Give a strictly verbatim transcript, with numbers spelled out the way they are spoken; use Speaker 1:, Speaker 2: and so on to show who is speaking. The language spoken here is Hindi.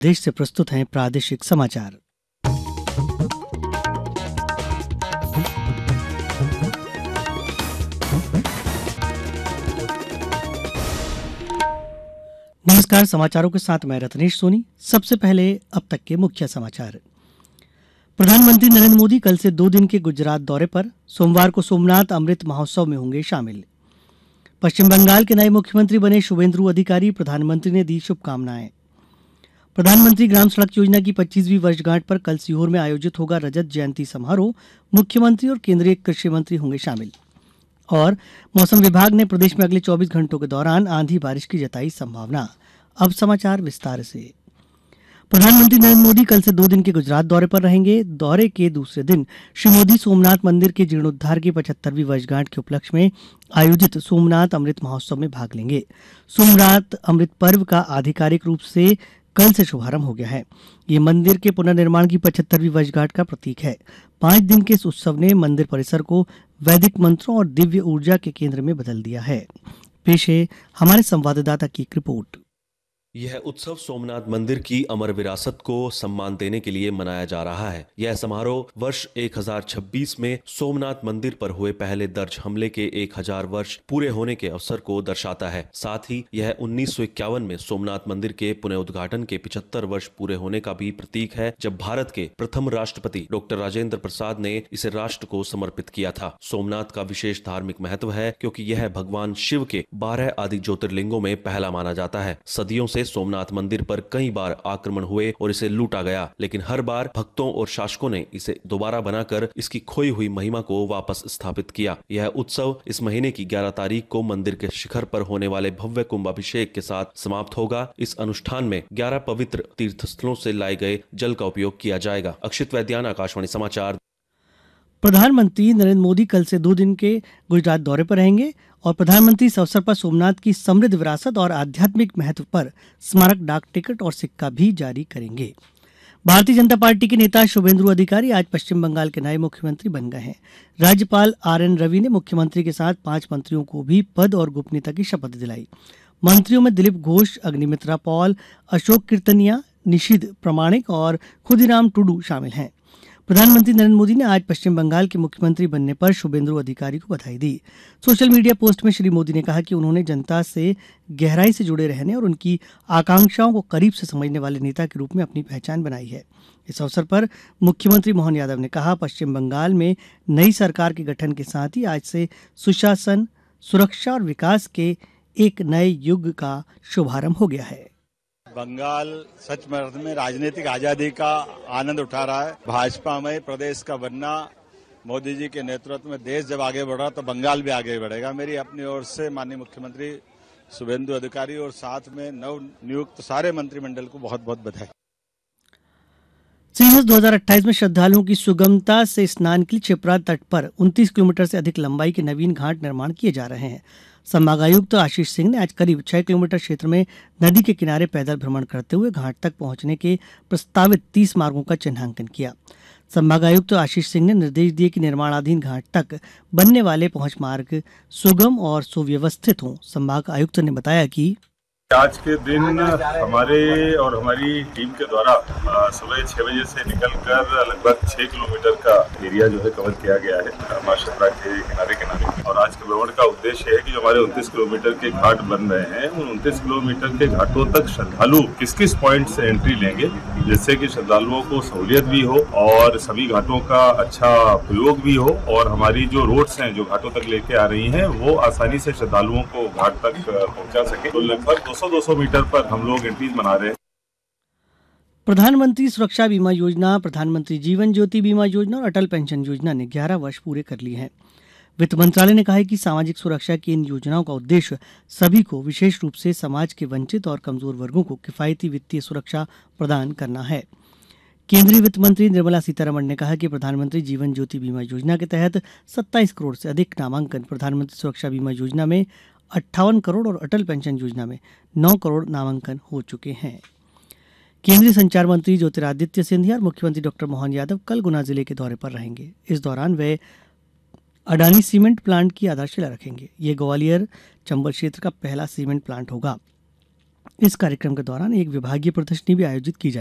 Speaker 1: देश से प्रस्तुत हैं प्रादेशिक समाचार। नमस्कार, समाचारों के साथ मैं रत्नेश सोनी। सबसे पहले अब तक के मुख्य समाचार। प्रधानमंत्री नरेंद्र मोदी कल से दो दिन के गुजरात दौरे पर। सोमवार को सोमनाथ अमृत महोत्सव में होंगे शामिल। पश्चिम बंगाल के नए मुख्यमंत्री बने शुभेंदु अधिकारी, प्रधानमंत्री ने दी शुभकामनाएं। प्रधानमंत्री ग्राम सड़क योजना की पच्चीसवीं वर्षगांठ पर कल सीहोर में आयोजित होगा रजत जयंती समारोह। मुख्यमंत्री और केंद्रीय कृषि मंत्री होंगे शामिल। और मौसम विभाग ने प्रदेश में अगले चौबीस घंटों के दौरान आंधी बारिश की जताई संभावना। अब समाचार विस्तार से। प्रधानमंत्री नरेंद्र मोदी कल से दो दिन के गुजरात दौरे पर रहेंगे। दौरे के दूसरे दिन श्री मोदी सोमनाथ मंदिर के जीर्णोद्धार की पचहत्तरवीं वर्षगांठ के उपलक्ष्य में आयोजित सोमनाथ अमृत महोत्सव में भाग लेंगे। सोमनाथ अमृत पर्व का आधिकारिक रूप से कल से शुभारंभ हो गया है। ये मंदिर के पुनर्निर्माण की पचहत्तरवीं वर्षगांठ का प्रतीक है। पांच दिन के इस उत्सव ने मंदिर परिसर को वैदिक मंत्रों और दिव्य ऊर्जा के केंद्र में बदल दिया है। पेश है हमारे संवाददाता की एक रिपोर्ट।
Speaker 2: यह उत्सव सोमनाथ मंदिर की अमर विरासत को सम्मान देने के लिए मनाया जा रहा है। यह समारोह वर्ष एक हज़ार छब्बीस में सोमनाथ मंदिर पर हुए पहले दर्ज हमले के एक हजार वर्ष पूरे होने के अवसर को दर्शाता है। साथ ही यह उन्नीस सौ इक्यावन में सोमनाथ मंदिर के पुनरुद्घाटन के पचहत्तर वर्ष पूरे होने का भी प्रतीक है, जब भारत के प्रथम राष्ट्रपति डॉक्टर राजेंद्र प्रसाद ने इसे राष्ट्र को समर्पित किया था। सोमनाथ का विशेष धार्मिक महत्व है क्योंकि यह भगवान शिव के बारह आदि ज्योतिर्लिंगों में पहला माना जाता है। सदियों से सोमनाथ मंदिर पर कई बार आक्रमण हुए और इसे लूटा गया, लेकिन हर बार भक्तों और शासकों ने इसे दोबारा बनाकर इसकी खोई हुई महिमा को वापस स्थापित किया। यह उत्सव इस महीने की ग्यारह तारीख को मंदिर के शिखर पर होने वाले भव्य कुंभाभिषेक के साथ समाप्त होगा। इस अनुष्ठान में ग्यारह पवित्र तीर्थ स्थलों से लाए गए जल का उपयोग किया जाएगा। अक्षित वैद्यान, आकाशवाणी समाचार।
Speaker 1: प्रधानमंत्री नरेंद्र मोदी कल से दो दिन के गुजरात दौरे पर रहेंगे और प्रधानमंत्री इस अवसर पर सोमनाथ की समृद्ध विरासत और आध्यात्मिक महत्व पर स्मारक डाक टिकट और सिक्का भी जारी करेंगे। भारतीय जनता पार्टी के नेता शुभेंदु अधिकारी आज पश्चिम बंगाल के नए मुख्यमंत्री बन गए हैं। राज्यपाल आर एन रवि ने मुख्यमंत्री के साथ पांच मंत्रियों को भी पद और गोपनीयता की शपथ दिलाई। मंत्रियों में दिलीप घोष, अग्निमित्रा पॉल, अशोक कीर्तनिया, निशिद प्रमाणिक और खुदीराम टुडू शामिल हैं। प्रधानमंत्री नरेंद्र मोदी ने आज पश्चिम बंगाल के मुख्यमंत्री बनने पर शुभेंदु अधिकारी को बधाई दी। सोशल मीडिया पोस्ट में श्री मोदी ने कहा कि उन्होंने जनता से गहराई से जुड़े रहने और उनकी आकांक्षाओं को करीब से समझने वाले नेता के रूप में अपनी पहचान बनाई है। इस अवसर पर मुख्यमंत्री मोहन यादव ने कहा, पश्चिम बंगाल में नई सरकार के गठन के साथ ही आज से सुशासन, सुरक्षा और विकास के एक नए युग का शुभारंभ हो गया है।
Speaker 3: बंगाल सच में में राजनीतिक आजादी का आनंद उठा रहा है। भाजपा में प्रदेश का बनना, मोदी जी के नेतृत्व में देश जब आगे बढ़ रहा तो बंगाल भी आगे बढ़ेगा। मेरी अपनी ओर से माननीय मुख्यमंत्री शुभेंदु अधिकारी और साथ में नव नियुक्त सारे मंत्रिमंडल को बहुत बहुत बधाई।
Speaker 1: सिंहस्थ दो हज़ार अट्ठाईस में श्रद्धालुओं की सुगमता से स्नान के लिए क्षिप्रा तट पर उनतीस किलोमीटर से अधिक लंबाई के नवीन घाट निर्माण किए जा रहे हैं। संभागायुक्त आशीष सिंह ने आज करीब छह किलोमीटर क्षेत्र में नदी के किनारे पैदल भ्रमण करते हुए घाट तक पहुंचने के प्रस्तावित तीस मार्गों का चिन्हांकन किया। संभागायुक्त आशीष सिंह ने निर्देश दिए कि निर्माणाधीन घाट तक बनने वाले पहुंच मार्ग सुगम और सुव्यवस्थित हों। संभाग आयुक्त ने बताया कि
Speaker 4: आज के दिन हमारे और हमारी टीम के द्वारा सुबह छह बजे से निकलकर लगभग छह किलोमीटर का एरिया जो है कवर किया गया है मां क्षिप्रा के किनारे किनारे। और आज के भ्रमण का उद्देश्य है कि जो हमारे उनतीस किलोमीटर के घाट बन रहे हैं, उन उनतीस किलोमीटर के घाटों तक श्रद्धालु किस किस पॉइंट से एंट्री लेंगे, जिससे कि श्रद्धालुओं को सहूलियत भी हो और सभी घाटों का अच्छा उपयोग भी हो, और हमारी जो रोड्स हैं जो घाटों तक लेके आ रही हैं वो आसानी से श्रद्धालुओं को घाट तक पहुंचा सके। तो लगभग दो सौ मीटर पर हम लोग एंट्रीज बना रहे हैं।
Speaker 1: प्रधानमंत्री सुरक्षा बीमा योजना, प्रधानमंत्री जीवन ज्योति बीमा योजना और अटल पेंशन योजना ने ग्यारह वर्ष पूरे कर लिए हैं। वित्त मंत्रालय ने कहा है कि सामाजिक सुरक्षा की इन योजनाओं का उद्देश्य सभी को, विशेष रूप से समाज के वंचित और कमजोर वर्गों को किफायती वित्तीय सुरक्षा प्रदान करना है। केंद्रीय वित्त मंत्री निर्मला सीतारमण ने कहा कि प्रधानमंत्री जीवन ज्योति बीमा योजना के तहत सत्ताईस करोड़ से अधिक नामांकन, प्रधानमंत्री सुरक्षा बीमा योजना में अट्ठावन करोड़ और अटल पेंशन योजना में नौ करोड़ नामांकन हो चुके हैं। केंद्रीय संचार मंत्री ज्योतिरादित्य सिंधिया और मुख्यमंत्री डॉक्टर मोहन यादव कल गुना जिले के दौरे पर रहेंगे। इस दौरान वे अडानी सीमेंट प्लांट की आधारशिला रखेंगे। ये ग्वालियर चंबल क्षेत्र का पहला सीमेंट प्लांट होगा। इस कार्यक्रम के दौरान एक विभागीय प्रदर्शनी भी आयोजित की जाएगी।